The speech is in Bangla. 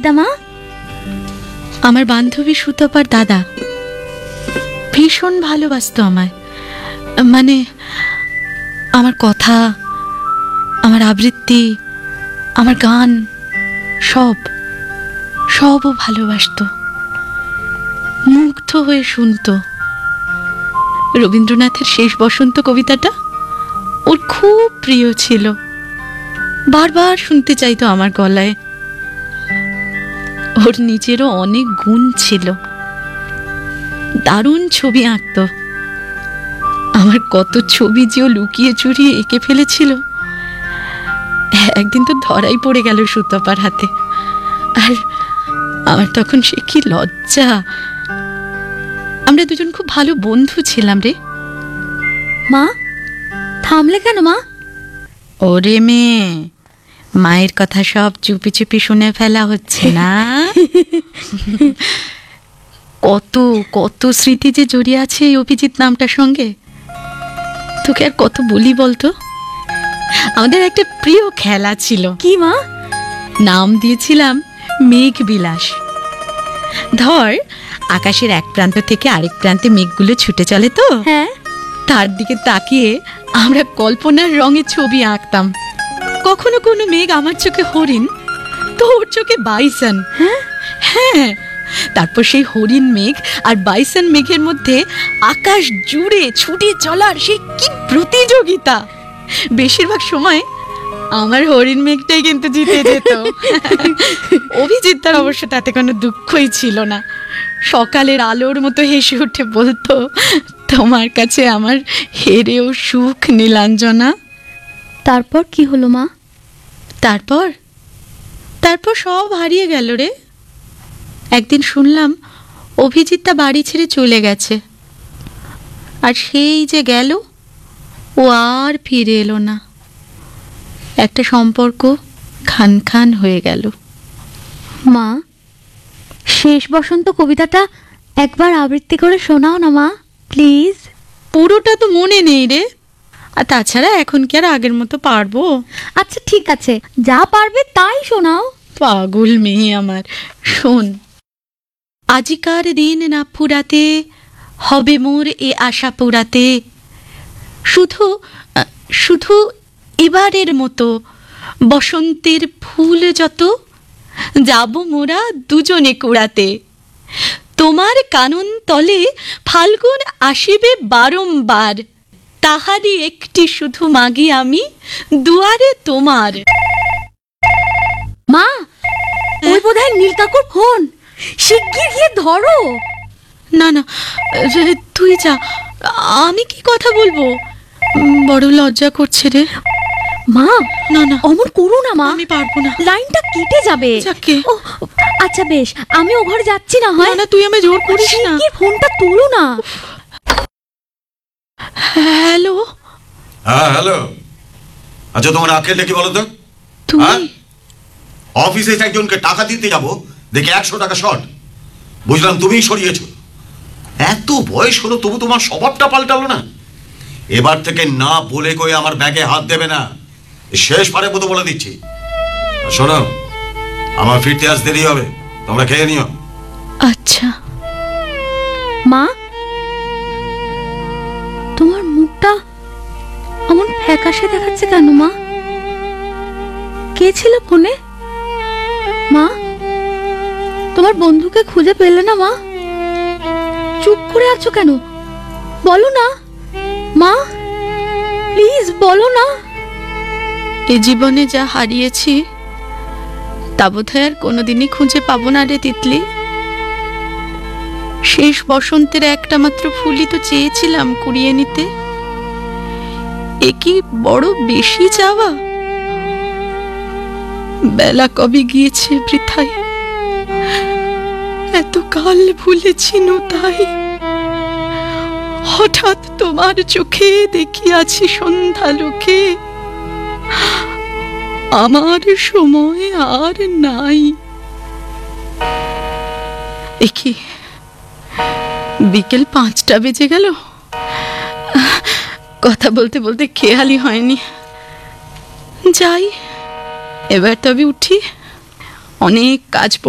অভিজিৎদা মা? আমার বান্ধবী সুতপার দাদা ভীষণ ভালোবাসতো আমায়। মানে আমার কথা, আমার আবৃত্তি, আমার গান সবও ভালোবাসতো, মুগ্ধ হয়ে শুনতো। রবীন্দ্রনাথের শেষ বসন্ত কবিতাটা ওর খুব প্রিয় ছিল, বারবার শুনতে চাইতো আমার গলায়। ওর নিজেরও অনেক গুণ ছিল, দারুণ ছবি আঁকতো। আমার কত ছবি যে ও লুকিয়ে চুরিয়ে এঁকে ফেলেছিল, একদিন তো ধরাই পড়ে গেল সুতপার হাতে। আর আমার তখন সে কি লজ্জা। আমরা দুজন খুব ভালো বন্ধু ছিলাম রে। মা, থামলে কেন মা? ওরে মেয়ে, মায়ের কথা সব চুপি চুপি শুনে ফেলা হচ্ছে না? কত কত স্মৃতি যে জড়িয়ে আছে এই অভিজিৎ নামটার সঙ্গে। তোকে আর কত বলি বলতো। আমাদের একটা প্রিয় খেলা ছিল। কি মা? নাম দিয়েছিলাম মেঘ বিলাস। ধর, আকাশের এক প্রান্ত থেকে আরেক প্রান্তে মেঘগুলো ছুটে চলে তো, হ্যাঁ, তার দিকে তাকিয়ে আমরা কল্পনার রঙে ছবি আঁকতাম। কখনো কোনো মেঘ আমার চোখে হরিণ, তো ওর চোখে বাইসন। হ্যাঁ, তারপর সেই হরিণ মেঘ আর বাইসন মেঘের মধ্যে আকাশ জুড়ে ছুটে চলার সেই কি প্রতিযোগিতা। বেশিরভাগ সময় আমার হরিণ মেঘটাই কিন্তু জিতে যেত। অভিজিৎ তার অবশ্য তাতে কোনো দুঃখই ছিল না। সকালের আলোর মতো হেসে উঠে বলতো, তোমার কাছে আমার হেরেও সুখ নীলাঞ্জনা। তারপর কি হলো মা? তারপর সব হারিয়ে গেল রে। একদিন শুনলাম অভিজিৎটা বাড়ি ছেড়ে চলে গেছে। আর সেই যে গেল, ও আর ফিরে এলো না। একটা সম্পর্ক খান খান হয়ে গেল। মা, শেষ বসন্ত কবিতাটা একবার আবৃত্তি করে শোনাও না মা, প্লিজ। পুরোটা তো মনে নেই রে, আর তাছাড়া এখন কি আর আগের মতো পারবো? আচ্ছা ঠিক আছে, যা পারবে তাই শোনাও। পাগল মেয়ে আমার, শোন। আজিকার দিন না ফুরাতে, হবে মোর এ আশা পুরাতে। শুধু এবারের মতো বসন্তের ফুল যত, যাব মোরা দুজনে কুড়াতে। তোমার কানন তলে ফাল্গুন আসিবে বারংবার, তাহারই একটি শুধু মাগি আমি দুয়ারে তোমার। মা, ওই বোধহয় নীল কাকুর ফোন, শিগগির গিয়ে ধরো। না না, তুই যা, আমি কি কথা বলবো? বড় লজ্জা করছে রে। মা, না না, অমন করো না মা, আমি পারবো না। লাইনটা কেটে যাবে। যাকে। ও আচ্ছা বেশ, আমি ও ঘরে যাচ্ছি না হয়। না, তুই আমায় জোর করিস না। শিগগির ফোনটা তুলো না। হ্যালো। হ্যাঁ হ্যালো। আচ্ছা, তোমার আঁকেলটা কি বলো তো? তুমি? অফিসে একজনকে টাকা দিতে যাব, দেখে 100 টাকা শর্ট। বুঝলাম তুমিই সরিয়েছো। এত বয়স হলো তবু তোমার স্বভাবটা পাল্টালো না। এবার থেকে না বলে কই আমার ব্যাগে হাত দেবে না, শেষ পারে মতো বলে দিচ্ছি। শোনো, আমার ফিরতে আজ দেরি হবে, তোমরা খেয়ে নিও। আচ্ছা। মা, তোমার মুখটা এমন ফ্যাকাশে দেখাচ্ছে কেন মা? কে ছিল ফোনে? মা, তোমার বন্ধুকে খুঁজে পেলে না মা? চুপ করে আছো কেন? বলো না মা, প্লিজ বলো না। এ জীবনে যা হারিয়েছি তা বোধহয় আর কোনোদিনই খুঁজে পাবো না রে তিতলি। শেষ বসন্তের একটা মাত্র ফুলই তো চেয়েছিলাম কুড়িয়ে নিতে। এ কি বড় বেশি চাওয়া? বেলা কবে গিয়েছে বৃথায়, এত কাল ভুলেছি তাই। হঠাৎ তোমার চোখে দেখিয়াছি সন্ধ্যা লোকে, আমার সময় আর নাই। একি বিকেল 5টা বেজে গেল। কথা বলতে বলতে খেয়ালই হয়নি। যাই, এবার তবে উঠি, অনেক কাজ।